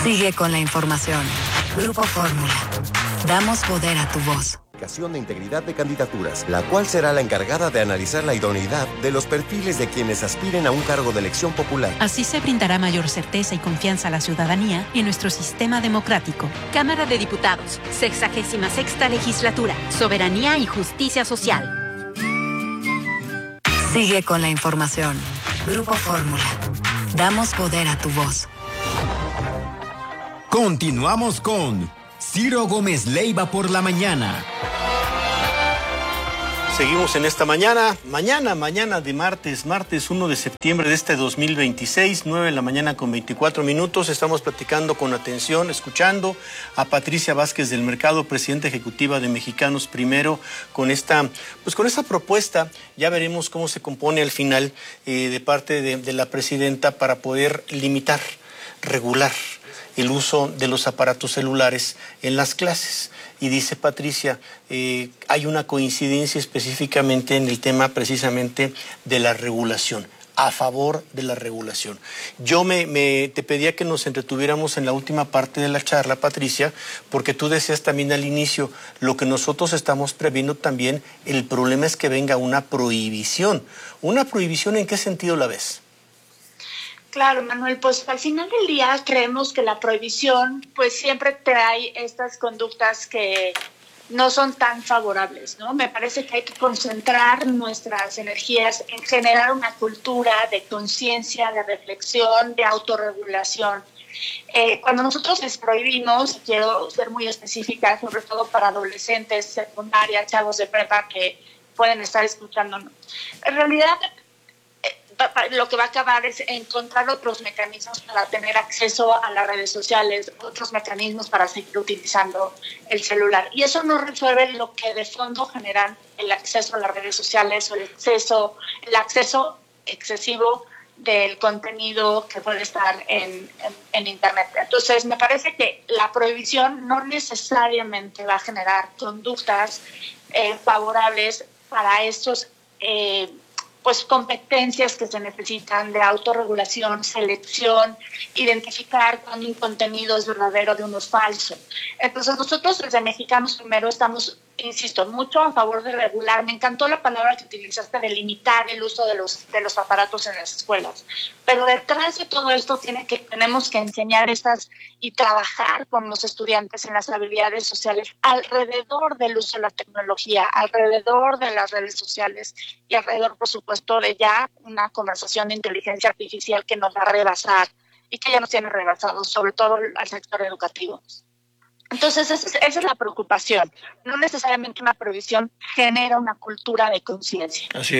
Sigue con la información. Grupo Fórmula. Damos poder a tu voz. De integridad de candidaturas, la cual será la encargada de analizar la idoneidad de los perfiles de quienes aspiren a un cargo de elección popular. Así se brindará mayor certeza y confianza a la ciudadanía en nuestro sistema democrático. Cámara de Diputados, 66ª Legislatura, Soberanía y Justicia Social. Sigue con la información. Grupo Fórmula. Damos poder a tu voz. Continuamos con Ciro Gómez Leiva por la mañana. Seguimos en esta mañana de martes 1 de septiembre de este 2026, 9 de la mañana con 24 minutos. Estamos platicando con atención, escuchando a Patricia Vázquez del Mercado, presidenta ejecutiva de Mexicanos Primero, con esta propuesta. Ya veremos cómo se compone al final de parte de la presidenta para poder limitar, regular el uso de los aparatos celulares en las clases. Y dice Patricia, hay una coincidencia específicamente en el tema precisamente de la regulación, a favor de la regulación. Yo te pedía que nos entretuviéramos en la última parte de la charla, Patricia, porque tú decías también al inicio, lo que nosotros estamos previendo también, el problema es que venga una prohibición. ¿Una prohibición en qué sentido la ves? Claro, Manuel, pues al final del día creemos que la prohibición pues siempre trae estas conductas que no son tan favorables, ¿no? Me parece que hay que concentrar nuestras energías en generar una cultura de conciencia, de reflexión, de autorregulación. Cuando nosotros les prohibimos, quiero ser muy específica, sobre todo para adolescentes, secundaria, chavos de prepa que pueden estar escuchándonos, en realidad lo que va a acabar es encontrar otros mecanismos para tener acceso a las redes sociales, otros mecanismos para seguir utilizando el celular. Y eso no resuelve lo que de fondo generan el acceso a las redes sociales o el acceso excesivo del contenido que puede estar en Internet. Entonces, me parece que la prohibición no necesariamente va a generar conductas favorables para estos pues competencias que se necesitan de autorregulación, selección, identificar cuando un contenido es verdadero de uno es falso. Entonces nosotros desde Mexicanos Primero estamos, insisto, mucho a favor de regular. Me encantó la palabra que utilizaste de limitar el uso de los aparatos en las escuelas. Pero detrás de todo esto tenemos que enseñar y trabajar con los estudiantes en las habilidades sociales alrededor del uso de la tecnología, alrededor de las redes sociales y alrededor, por supuesto, de ya una conversación de inteligencia artificial que nos va a rebasar y que ya nos tiene rebasados, sobre todo al sector educativo. Entonces, esa es la preocupación. No necesariamente una prohibición genera una cultura de conciencia. Así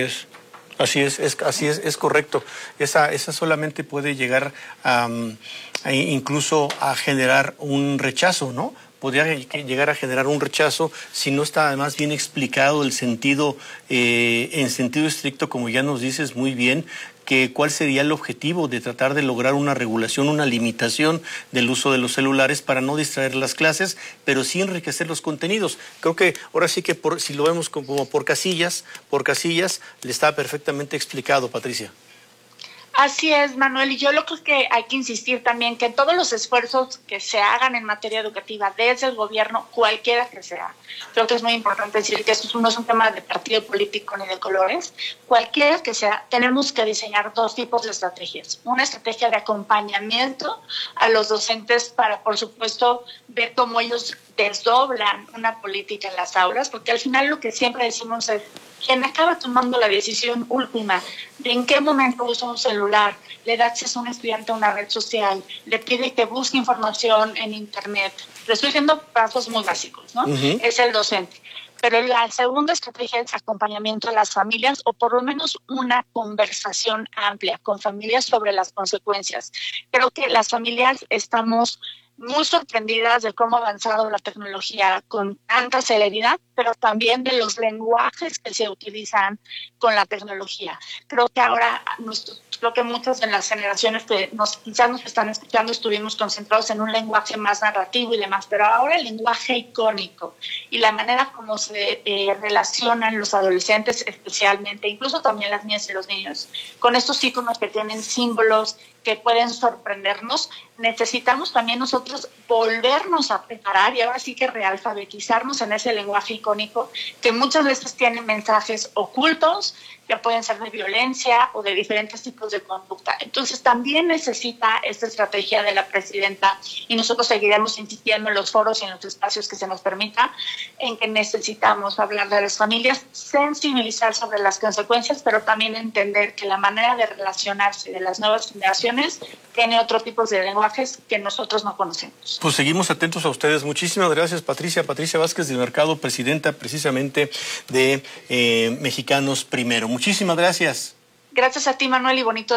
es correcto. Esa solamente puede llegar incluso a generar un rechazo, ¿no? Podría llegar a generar un rechazo si no está además bien explicado el sentido, en sentido estricto, como ya nos dices muy bien, que cuál sería el objetivo de tratar de lograr una regulación, una limitación del uso de los celulares para no distraer las clases, pero sí enriquecer los contenidos. Creo que ahora sí que si lo vemos como por casillas, le está perfectamente explicado, Patricia. Así es, Manuel, y yo lo creo que hay que insistir también que en todos los esfuerzos que se hagan en materia educativa desde el gobierno, cualquiera que sea, creo que es muy importante decir que esto no es un tema de partido político ni de colores, cualquiera que sea, tenemos que diseñar dos tipos de estrategias. Una estrategia de acompañamiento a los docentes para, por supuesto, ver cómo ellos desdoblan una política en las aulas, porque al final lo que siempre decimos es quien acaba tomando la decisión última de en qué momento usa un celular, le da acceso a un estudiante a una red social, le pide que busque información en Internet. Le estoy diciendo pasos muy básicos, ¿no? Uh-huh. Es el docente. Pero la segunda estrategia es acompañamiento a las familias o por lo menos una conversación amplia con familias sobre las consecuencias. Creo que las familias estamos muy sorprendidas de cómo ha avanzado la tecnología con tanta celeridad, pero también de los lenguajes que se utilizan con la tecnología. Creo que ahora, creo que muchas de las generaciones que quizás nos están escuchando estuvimos concentrados en un lenguaje más narrativo y demás, pero ahora el lenguaje icónico y la manera como se relacionan los adolescentes especialmente, incluso también las niñas y los niños, con estos iconos que tienen símbolos que pueden sorprendernos, necesitamos también nosotros volvernos a preparar y ahora sí que realfabetizarnos en ese lenguaje icónico que muchas veces tiene mensajes ocultos que pueden ser de violencia o de diferentes tipos de conducta. Entonces también necesita esta estrategia de la presidenta y nosotros seguiremos insistiendo en los foros y en los espacios que se nos permita en que necesitamos hablar de las familias, sensibilizar sobre las consecuencias, pero también entender que la manera de relacionarse de las nuevas generaciones tiene otro tipo de lenguajes que nosotros no conocemos. Pues seguimos atentos a ustedes. Muchísimas gracias, Patricia. Patricia Vázquez del Mercado, presidenta precisamente de Mexicanos Primero. Muchísimas gracias. Gracias a ti, Manuel, y bonito